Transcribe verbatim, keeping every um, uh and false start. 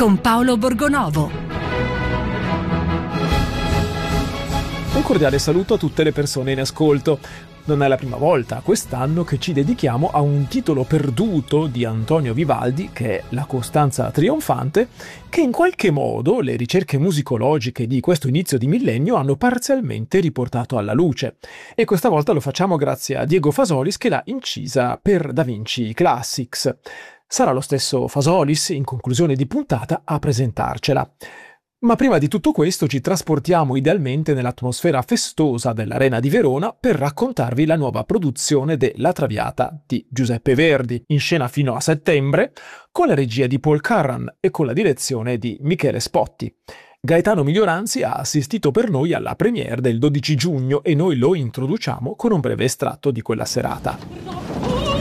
con Paolo Borgonovo. Un cordiale saluto a tutte le persone in ascolto. Non è la prima volta quest'anno che ci dedichiamo a un titolo perduto di Antonio Vivaldi, che è La Costanza Trionfante, che in qualche modo le ricerche musicologiche di questo inizio di millennio hanno parzialmente riportato alla luce. E questa volta lo facciamo grazie a Diego Fasolis, che l'ha incisa per Da Vinci Classics. Sarà lo stesso Fasolis, in conclusione di puntata, a presentarcela. Ma prima di tutto questo ci trasportiamo idealmente nell'atmosfera festosa dell'Arena di Verona per raccontarvi la nuova produzione de La Traviata di Giuseppe Verdi, in scena fino a settembre, con la regia di Paul Curran e con la direzione di Michele Spotti. Gaetano Miglioranzi ha assistito per noi alla premiere del dodici giugno e noi lo introduciamo con un breve estratto di quella serata.